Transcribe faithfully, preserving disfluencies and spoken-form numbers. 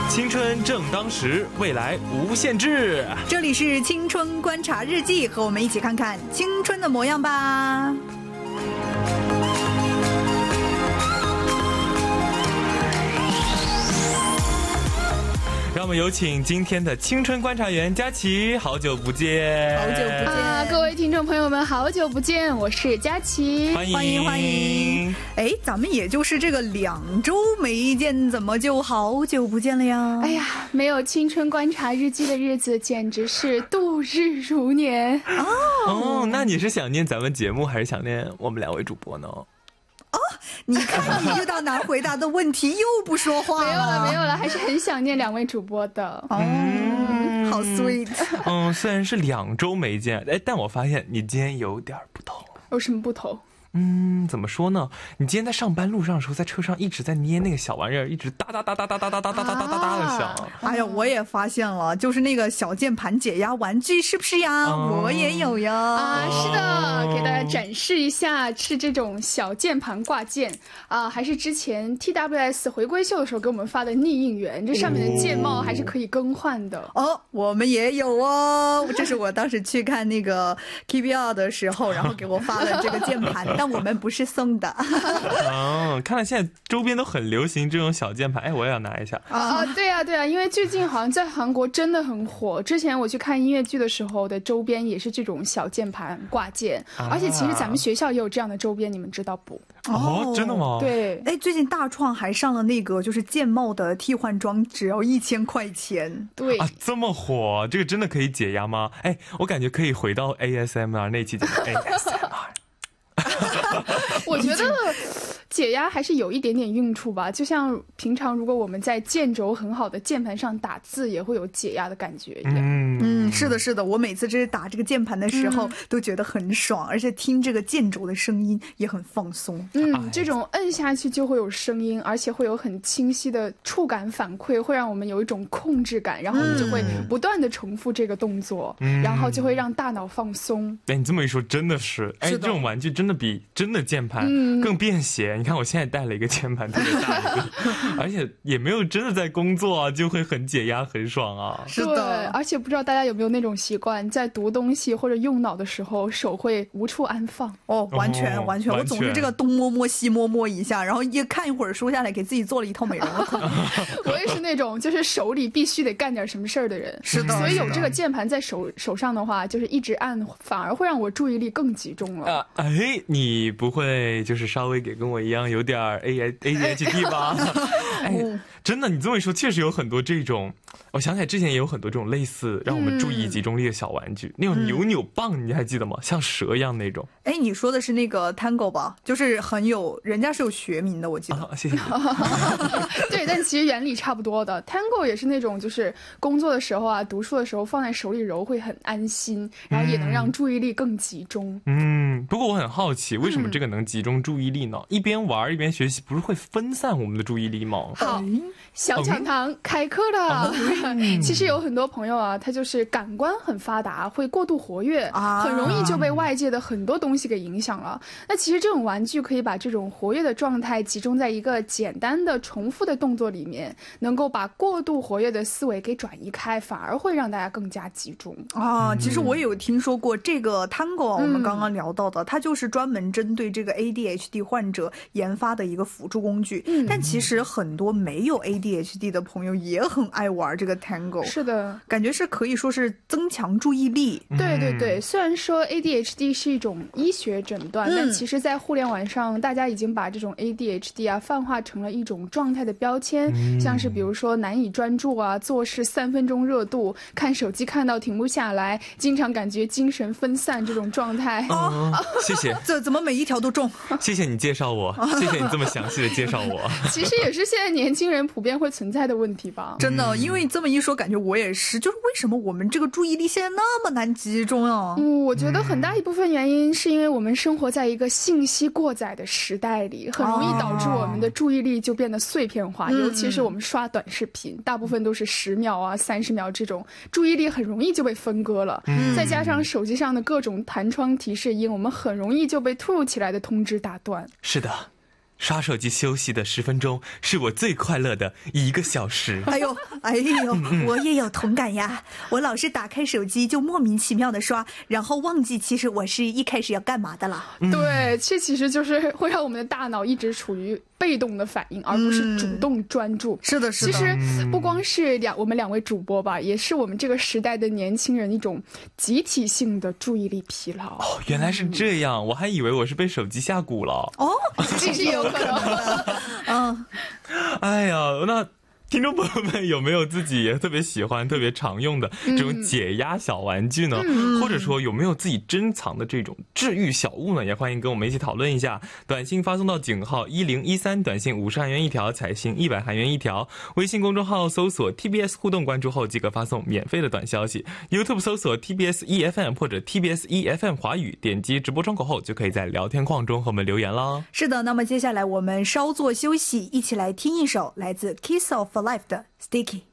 青春正当时，未来无限制。 这里是青春观察日记，和我们一起看看青春的模样吧。 让我们有请今天的青春观察员佳琪，好久不见， 好久不见啊！各位听众朋友们，好久不见，我是佳琪， 欢迎欢迎欢迎。哎，咱们也就是这个两周没见，怎么就好久不见了呀？ 哎呀，没有青春观察日记的日子，简直是度日如年哦。 哦，那你是想念咱们节目，还是想念我们两位主播呢？ 哦，你看你遇到难回答的问题又不说话了。 没有了没有了，还是很想念两位主播的。 哦，嗯、好 sweet。 嗯，虽然是两周没见，哎，但我发现你今天有点不同。 有什么不同？ 嗯，怎么说呢？你今天在上班路上的时候，在车上一直在捏那个小玩意儿，一直哒哒哒哒哒哒哒哒哒哒哒哒哒的响。 哎呀，我也发现了，就是那个小键盘解压玩具，是不是呀？哦、我也有呀。 啊，是的，给大家展示一下，是这种小键盘挂件啊，还是之前 T W S 回归秀的时候给我们发的逆应援，这上面的键帽还是可以更换的。 哦，我们也有哦，这是我当时去看那个 K B R 的时候，然后给我发了这个键盘。但我们不是送的。 哦，看来现在周边都很流行这种小键盘，哎，我也要拿一下。 啊，对啊，对啊，因为最近好像在韩国真的很火。之前我去看音乐剧的时候的周边也是这种小键盘挂件，啊、而且其实咱们学校也有这样的周边，你们知道不？ 哦，真的吗？ 对， 哎，最近大创还上了那个就是键帽的替换装，只要一千块钱。 对啊，这么火，这个真的可以解压吗？哎，我感觉可以回到 A S M R 那期节目 A S M R。 我觉得解压还是有一点点用处吧，就像平常如果我们在键轴很好的键盘上打字，也会有解压的感觉一样。 嗯, 嗯，是的，是的，我每次这打这个键盘的时候、嗯、都觉得很爽，而且听这个键轴的声音也很放松。 嗯，这种摁下去就会有声音，而且会有很清晰的触感反馈，会让我们有一种控制感，然后我们就会不断的重复这个动作、嗯、然后就会让大脑放松。 哎，你这么一说真的是，哎，这种玩具真的比真的键盘更便携、嗯、你看我现在带了一个键盘特别大一个而且也没有真的在工作啊，就会很解压很爽啊。 是的， 而且不知道大家有没有那种习惯，在读东西或者用脑的时候手会无处安放。 哦，完全、哦、完全我总是这个东摸摸西摸摸一下，然后一看一会儿书下来给自己做了一套美容了我也是那种就是手里必须得干点什么事儿的人。 是的， 所以有这个键盘在手手上的话，就是一直按反而会让我注意力更集中了、 啊、哎，你不会就是稍微给跟我一样有点 A D H D 吧？哎，真的，你这么一说，确实有很多这种。我想起来之前也有很多这种类似让我们注意集中力的小玩具，嗯、那种扭扭棒，你还记得吗？像蛇一样那种。 哎，你说的是那个 Tango 吧？就是很有，人家是有学名的，我记得。 啊、谢谢你。 对，但其实原理差不多的。Tango 也是那种，就是工作的时候啊，读书的时候放在手里揉会很安心，然后也能让注意力更集中。 嗯，不过我很好奇，为什么这个能集中注意力呢？嗯、一边玩一边学习，不是会分散我们的注意力吗？ 好，小讲堂开课了。嗯、其实有很多朋友啊，他就是感官很发达，会过度活跃，啊、很容易就被外界的很多东西给影响了。那其实这种玩具可以把这种活跃的状态集中在一个简单的重复的动作里面，能够把过度活跃的思维给转移开，反而会让大家更加集中啊。其实我也有听说过这个 Tango，、嗯、我们刚刚聊到的，它就是专门针对这个 A D H D 患者研发的一个辅助工具。嗯、但其实很多没有 A D H D 的朋友也很爱玩这个 Tango。 是的， 感觉是可以说是增强注意力。 对对对，虽然说 A D H D 是一种医学诊断，嗯、但其实在互联网上，大家已经把这种 A D H D 啊泛化成了一种状态的标签，嗯、像是比如说难以专注啊，做事三分钟热度，看手机看到停不下来，经常感觉精神分散这种状态。 哦，谢谢。 这怎么每一条都中？ 谢谢你介绍我，谢谢你这么详细的介绍我。 其实也是现在年轻人普遍会存在的问题吧。 真的，因为这么一说，感觉我也是，就是为什么我们这个注意力现在那么难集中啊？ 嗯，我觉得很大一部分原因是因为我们生活在一个信息过载的时代里，很容易导致我们的注意力就变得碎片化，嗯、尤其是我们刷短视频，大部分都是十秒啊、三十秒这种，注意力很容易就被分割了。嗯、再加上手机上的各种弹窗提示音，我们很容易就被突如其来的通知打断。 是的。 刷手机休息的十分钟是我最快乐的一个小时。 哎呦，哎呦，我也有同感呀！我老是打开手机就莫名其妙的刷，然后忘记其实我是一开始要干嘛的了。 嗯、对，这其实就是会让我们的大脑一直处于被动的反应，而不是主动专注。 嗯、是的，是的。 其实不光是两我们两位主播吧，也是我们这个时代的年轻人一种集体性的注意力疲劳。 哦，原来是这样，嗯、我还以为我是被手机下蛊了。 哦， 这是有可能。 嗯， 哎呀，那听众朋友们有没有自己也特别喜欢、特别常用的这种解压小玩具呢？嗯、或者说有没有自己珍藏的这种治愈小物呢？也欢迎跟我们一起讨论一下。短信发送到井号一零一三，短信五十韩元一条，彩信一百韩元一条。微信公众号搜索 T B S 互动，关注后即可发送免费的短消息。YouTube 搜索 T B S E F M 或者 T B S E F M 华语，点击直播窗口后就可以在聊天框中和我们留言啦。 是的，那么接下来我们稍作休息，一起来听一首来自 Kiss of Life 的 Sticky。